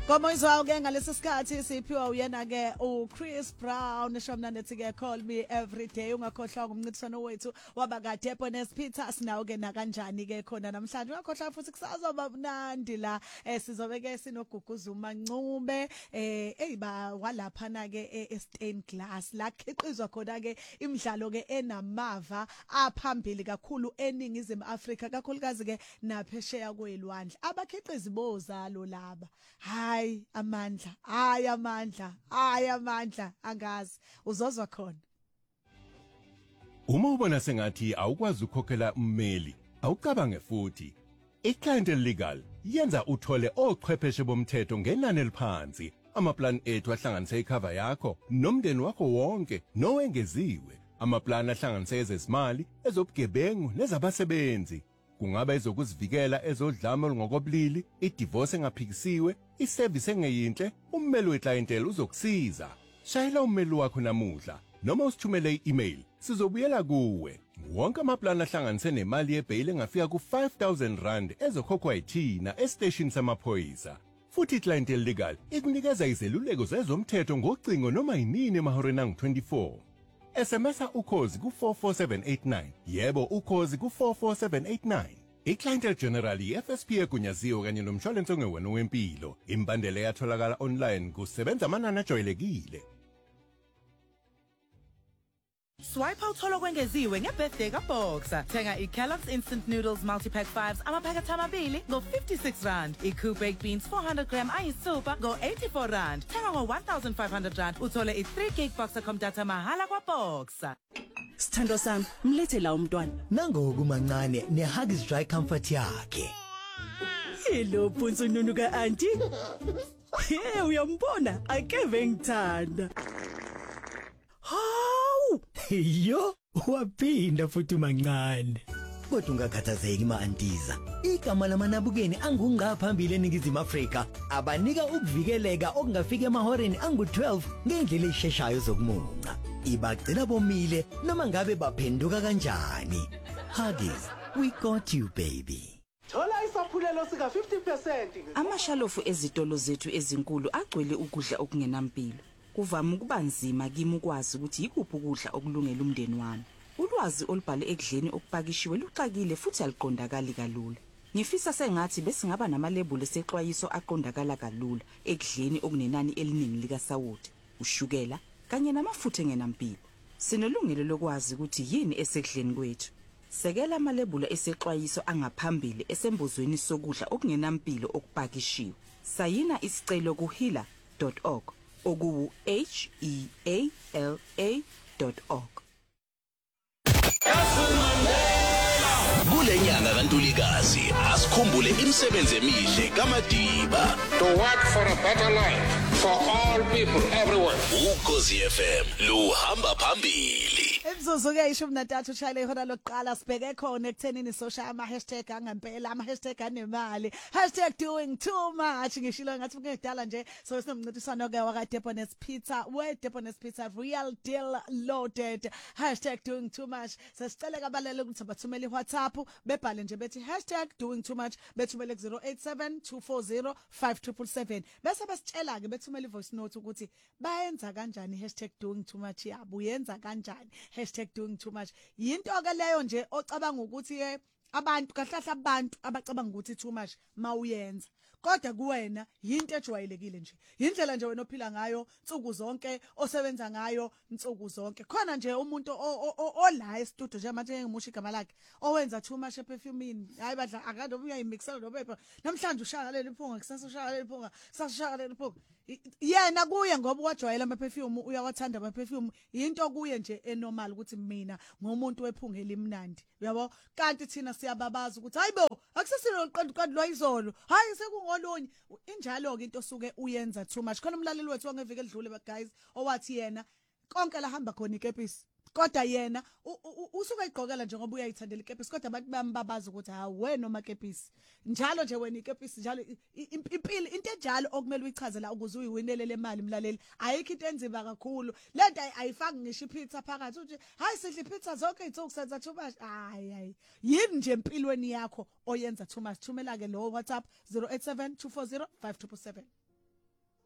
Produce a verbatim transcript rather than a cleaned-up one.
Como izwa ke ngalesi sikhathi siphiwa uyena ke uChris Brown eshomna nethi ke call me every day ungakhohlwa ngumncintiswano wethu wabakade Bonus Peter sinawo ke na kanjani ke khona namhlanje ungakhohlwa futhi kusazoba mnandi la eh sizobe ke sinoguguzuma Ncube eh eyiba walapha na ke eStain Glass la khiqizwa khona ke imidlalo ke enamava aphambili kakhulu eningizimu Afrika kakhulukazi ke naphesheya kwelwandle abakhiqizi bozalo laba hayi amandla hayi amandla hayi amandla angazi uzozwa khona uma ubona sengathi awukwazi ukukhokhela ummeli awucabange futhi iClient Legal yenza uthole ochwepheshe bomthetho ngenani eliphansi amaplan ethu ahlanganise icover yakho nomndeni wakho wonke nowengeziwe amaplan ahlanganise ezezimali ezobugebengu nezabasebenzi kungaba ezokuzivikela ezodlame ngokobulili idivorce engaphikisiwe iservice engeyinhle ummeli weclientele uzokusiza shayela ummeli wakho namuhla noma usithumele i-email sizobuyela kuwe wonke amaplan ahlanganise nemali yebail engafika ku five thousand rand ezokhokhwa yithina estation samaphoyisa futhi iClient Legal ikunikeza izeluleko zezomthetho ngocingo noma yinini emahoreni angu twenty-four S M S ukhozi ku four four seven eight nine yebo ukhozi ku four four seven eight nine iClient General F S P egunyaziwe kanye nomshwalense ongewona wempilo imbandela yatholakala online kusebenza amanani ajwayelekile Swipe out tholo kwengeziwe ngebirthday kaBoxer. Thenga iKellogg's Instant Noodles Multi-Pack fives amaphakethe amabili ngo fifty-six rand. iCoop Baked Beans four hundred gram ayisupha ngo eighty-four rand. Thenga ngo one thousand five hundred rand uthole i-three gig Boxer com data mahala kwaBoxer. Sithando sami, mlethe la umntwana. Nangoku mancane neHuggies Dry Comfort yakhe. Hello Punzo nunuka auntie. Hey uyambona akeve ngithanda. Hawu! Yo, waphinda futhi mancane. Kodwa ungakhathazeki ma-antiza. Igama lamanabukeni angungqa phambili eningizimu Afrika abanika ukuvikeleka okungafika emahoreni angu twelve ngendlela esheshayo zokumunca. Ibagcina bomile noma ngabe baphenduka kanjani. Huggies, we got you baby. Thola isaphulelo sika fifty percent. Amashalofu ezitolo zethu ezinkulu agcwele ukudla okungenampilo. Kuvama ukuba nzima kimi ukwazi ukuthi yikuphi ukudla okulungele umndeni wami. Ulwazi olubhale ekudleni okupakishiwe luxakile futhi aliqondakali kalula. Ngifisa sengathi bese ngaba namalebuli esexwayiso aqondakala kalula ekudleni okunenani eliningi likasawoti, ushukela kanye namafutha engenampilo. Sinelungelo lokwazi ukuthi yini esekudleni kwethu. Sekela amalebuli esexwayiso angaphambili esembozweni sokudla okungenampilo okupakishiwe. Sayina isicelo ku healer dot org. Ogu H E A L A dot org. Kule nyanga kaNtulikazi asikhumbule imisebenzi emihle kaMadiba. To work for a better life for all people everywhere. Ukhozi F M luhamba phambili. Emzuzu ke ishumi nantathu shayile ihora lokuqala sibheke khona ekuthenini social ama hashtag angempela ama hashtag anemali hashtag doing too much ngishilo ngathi ngedala nje so sinomncintiswano ke wakade Bonus Peter we Bonus Peter real deal loaded hashtag doing too much sesicela kabalele ukuthi bathumele iWhatsApp bebhale nje bethi hashtag doing too much bethumele ku zero eight seven two four zero five seven seven bese basitshela ke bethumele ivoice note ukuthi bayenza kanjani hashtag doing too much yabo uyenza kanjani hashtag doing too much yinto ke leyo nje ocabanga ukuthi ke abantu kahlahla abantu abacabanga ukuthi too much mawuyenza kodwa kuwena yinto ejwayelekile nje indlela nje wena ophila ngayo insuku zonke osebenza ngayo insuku zonke khona nje umuntu ola e-studio nje manje ngimusha igama lakhe owenza too much perfuming hayi badla akade uyayimixela no paper namhlanje ushaka leli phunga kusasa ushaka leli phunga kusasa ushaka leli phunga yena kuye ngoba wajwayela ama perfume uyawathanda ama perfume into kuye nje enormal ukuthi mina ngomuntu wephunga elimnandi uyabo kanti thina siyababaza ukuthi hayibo akusesilo liqondo qondo lwayizolo hayi sekungolunye injalo ke into osuke uyenza too much khona umlaleli wethu wangevike edlule ba guys owathi yena konke la hamba khona ikepisi kodwa yena usuke egqokela njengoba uyayithandela ikepisi kodwa abantu bambabaza ukuthi ha wena noma kepisi njalo nje wena ikepisi njalo impilo into enjalo okumele uyichazela ukuze uyiwinele le mali mlaleli ayikho into enzima kakhulu lento ayifaki ngisho ipizza phakathi uthi hayi sidla ipizza zonke izinsuku senza too much hayi hayi yini nje empilweni yakho oyenza too much thumela ke lo WhatsApp zero eight seven two four zero five seven seven.